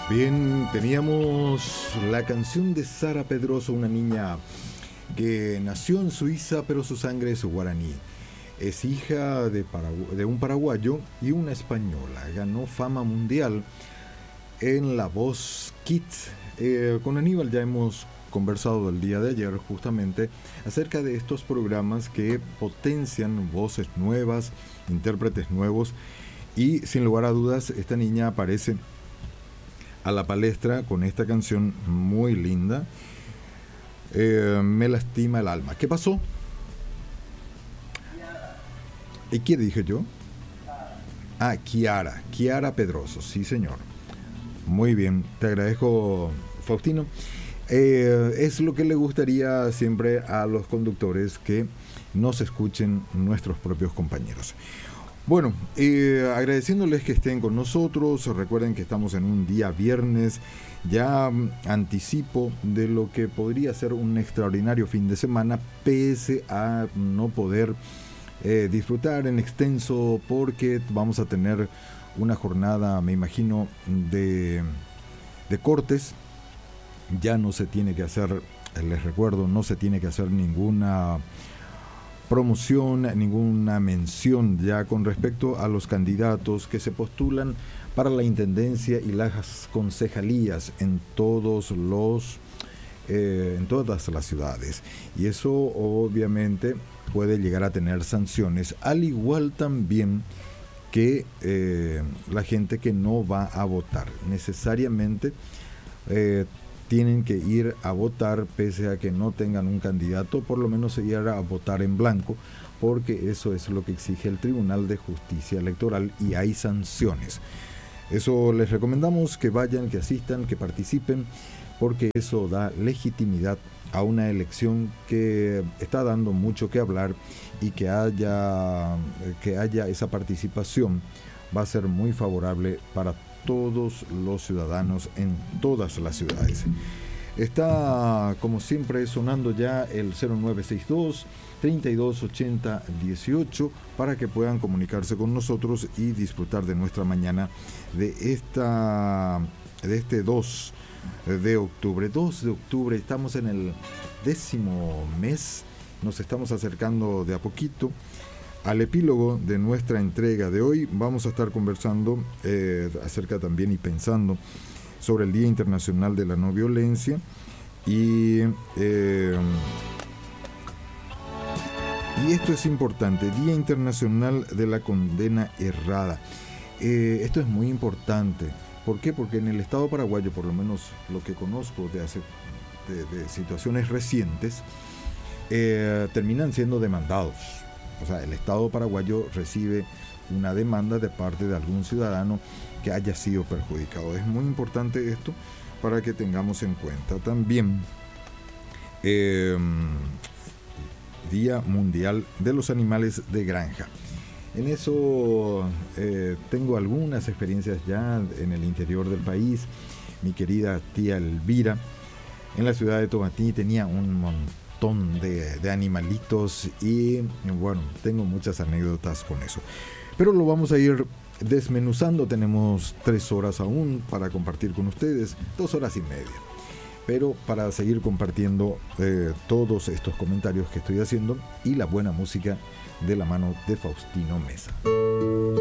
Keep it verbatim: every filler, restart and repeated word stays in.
Bien, teníamos la canción de Sara Pedroso, una niña que nació en Suiza, pero su sangre es guaraní. Es hija de, Paragu- de un paraguayo y una española. Ganó fama mundial en La Voz Kids. Eh, con Aníbal ya hemos conversado el día de ayer justamente acerca de estos programas que potencian voces nuevas, intérpretes nuevos, y sin lugar a dudas esta niña aparece a la palestra con esta canción muy linda, eh, Me lastima el alma. ¿Qué pasó? ¿Y qué dije yo? Ah, Kiara, Kiara Pedroso, sí señor. Muy bien, te agradezco, Faustino. Eh, es lo que le gustaría siempre a los conductores, que nos escuchen nuestros propios compañeros. Bueno, eh, agradeciéndoles que estén con nosotros. Recuerden que estamos en un día viernes. Ya mm, anticipo de lo que podría ser un extraordinario fin de semana, pese a no poder eh, disfrutar en extenso, porque vamos a tener una jornada, me imagino, de, de cortes. Ya no se tiene que hacer, les recuerdo, no se tiene que hacer ninguna promoción, ninguna mención ya con respecto a los candidatos que se postulan para la intendencia y las concejalías en todos los eh, en todas las ciudades, y eso obviamente puede llegar a tener sanciones, al igual también que eh, la gente que no va a votar necesariamente eh, tienen que ir a votar, pese a que no tengan un candidato, por lo menos ir a votar en blanco, porque eso es lo que exige el Tribunal de Justicia Electoral y hay sanciones. Eso les recomendamos, que vayan, que asistan, que participen, porque eso da legitimidad a una elección que está dando mucho que hablar, y que haya, que haya esa participación va a ser muy favorable para todos los ciudadanos en todas las ciudades. Está, como siempre, sonando ya el cero nueve seis dos, treinta y dos ochenta dieciocho para que puedan comunicarse con nosotros y disfrutar de nuestra mañana de esta de este dos de octubre. dos de octubre, estamos en el décimo mes, nos estamos acercando de a poquito al epílogo de nuestra entrega de hoy. Vamos a estar conversando eh, acerca también y pensando sobre el Día Internacional de la No Violencia y, eh, y esto es importante, Día Internacional de la Condena Errada. Eh, esto es muy importante. ¿Por qué? Porque en el Estado paraguayo, por lo menos lo que conozco de, hace, de, de situaciones recientes, eh, terminan siendo demandados. O sea, el Estado paraguayo recibe una demanda de parte de algún ciudadano que haya sido perjudicado. Es muy importante esto para que tengamos en cuenta. También, eh, Día Mundial de los Animales de Granja. En eso eh, tengo algunas experiencias ya en el interior del país. Mi querida tía Elvira, en la ciudad de Tomatí, tenía un montón De, de animalitos, y bueno, tengo muchas anécdotas con eso, pero lo vamos a ir desmenuzando. Tenemos tres horas aún para compartir con ustedes, dos horas y media, pero para seguir compartiendo eh, todos estos comentarios que estoy haciendo y la buena música de la mano de Faustino Mesa.